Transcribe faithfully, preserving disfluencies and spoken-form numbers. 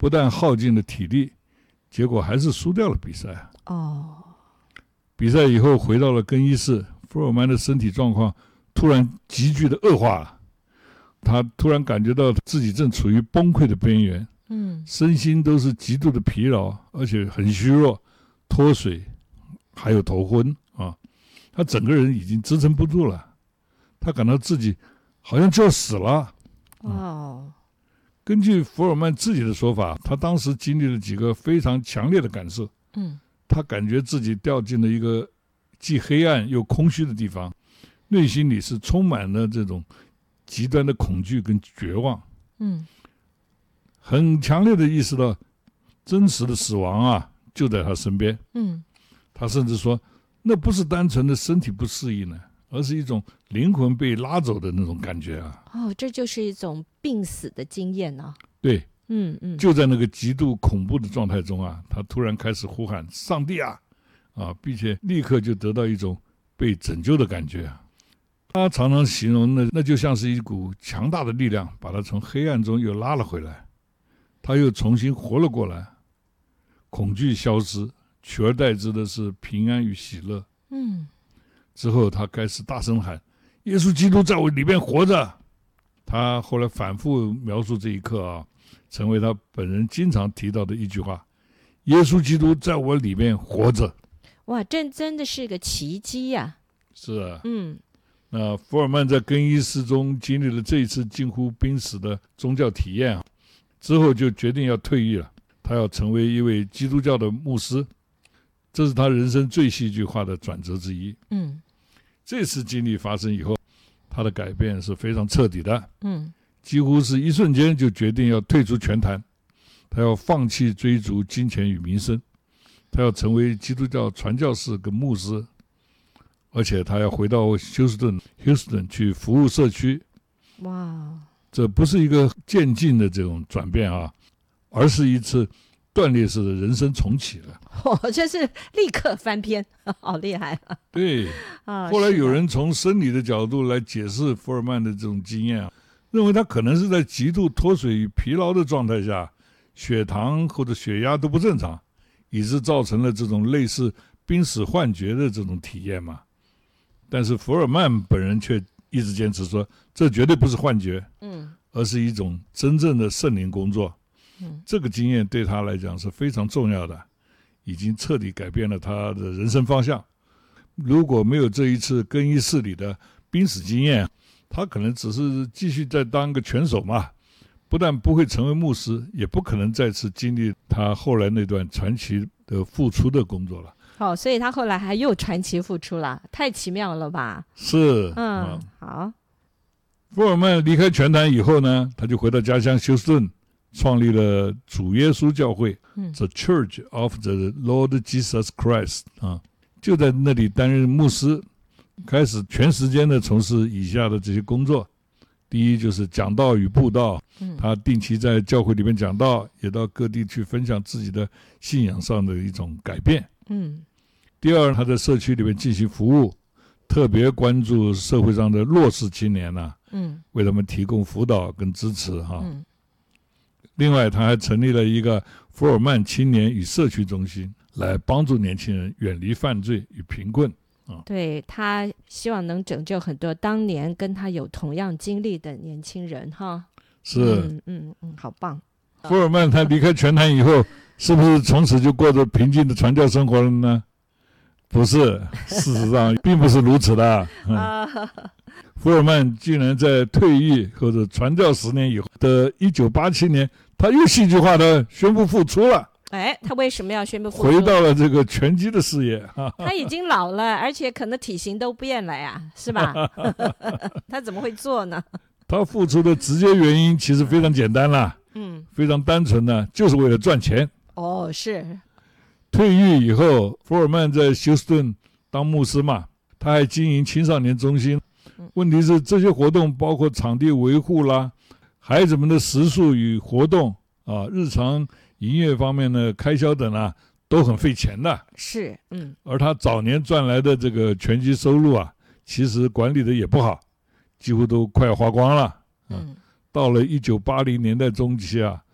不但耗尽了体力，结果还是输掉了比赛。 哦， 比赛以后回到了更衣室，福尔曼的身体状况突然急剧的恶化，他突然感觉到自己正处于崩溃的边缘， 嗯， 身心都是极度的疲劳，而且很虚弱，脱水，还有头昏啊，他整个人已经支撑不住了，他感到自己好像就要死了。 哦， 根据福尔曼自己的说法，他当时经历了几个非常强烈的感受。 嗯， 他感觉自己掉进了一个既黑暗又空虚的地方，内心里是充满了这种极端的恐惧跟绝望。 嗯， 很强烈的意识到真实的死亡啊就在他身边。 嗯， 他甚至说，那不是单纯的身体不适应呢，而是一种灵魂被拉走的那种感觉啊。 哦，这就是一种病死的经验呢、啊。 对， 嗯嗯， 就在那个极度恐怖的状态中啊，他突然开始呼喊上帝啊啊，并且立刻就得到一种被拯救的感觉啊。他常常形容那那就像是一股强大的力量，把他从黑暗中又拉了回来，他又重新活了过来，恐惧消失，取而代之的是平安与喜乐。 嗯， 之后他开始大声喊：耶稣基督在我里面活着。他后来反复描述这一刻啊，成为他本人经常提到的一句话：耶稣基督在我里面活着。 哇，这真的是个奇迹呀、啊！ 是啊， 嗯， 那福尔曼在更衣室中经历了这一次近乎濒死的宗教体验啊，之后就决定要退役了，他要成为一位基督教的牧师，这是他人生最戏剧化的转折之一。 嗯， 这次经历发生以后，他的改变是非常彻底的。 嗯， 几乎是一瞬间就决定要退出拳坛，他要放弃追逐金钱与名声，他要成为基督教传教士跟牧师，而且他要回到休斯顿 Houston 去服务社区。 哇， 这不是一个渐进的这种转变啊，而是一次断裂式的人生重启了。 哦，这是立刻翻篇，好厉害啊！ 对， 啊， 后来有人从生理的角度来解释福尔曼的这种经验啊，认为他可能是在极度脱水与疲劳的状态下，血糖或者血压都不正常，以致造成了这种类似濒死幻觉的这种体验嘛。但是福尔曼本人却一直坚持说，这绝对不是幻觉， 嗯， 而是一种真正的圣灵工作。 嗯， 这个经验对他来讲是非常重要的，已经彻底改变了他的人生方向。如果没有这一次更衣室里的濒死经验，他可能只是继续再当个拳手嘛，不但不会成为牧师，也不可能再次经历他后来那段传奇的付出的工作了。 哦，所以他后来还又传奇复出了，太奇妙了吧？ 是， 嗯，好。 福尔曼离开拳坛以后呢，他就回到家乡休斯顿，创立了主耶稣教会、嗯、The Church of the Lord Jesus Christ 啊，就在那里担任牧师，开始全时间的从事以下的这些工作。第一就是讲道与布道，嗯、他定期在教会里面讲道，也到各地去分享自己的信仰上的一种改变。 嗯， 第二，他在社区里面进行服务，特别关注社会上的弱势青年啊，嗯，为他们提供辅导跟支持哈。嗯，另外，他还成立了一个福尔曼青年与社区中心，来帮助年轻人远离犯罪与贫困。啊， 对，他希望能拯救很多当年跟他有同样经历的年轻人哈。 是， 嗯嗯嗯，好棒。 福尔曼他离开拳坛以后，是不是从此就过着平静的传教生活了呢？不是，事实上并不是如此的。嗯、福尔曼竟然在退役或者传教十年以后的一九八七年，他又戏剧化的宣布复出了。 哎，他为什么要宣布复出？ 回到了这个拳击的事业。 他已经老了，而且可能体型都变了呀，是吧？他怎么会做呢？ 他复出的直接原因其实非常简单啦，嗯，非常单纯的，就是为了赚钱。 哦，是。 退役以后，福尔曼在休斯顿当牧师嘛，他还经营青少年中心。问题是这些活动包括场地维护啦、孩子们的食宿与活动啊、日常营业方面的开销等啊，都很费钱的。 是，嗯。而他早年赚来的这个拳击收入啊，其实管理的也不好，几乎都快要花光了。嗯。到了一九八零年代中期啊，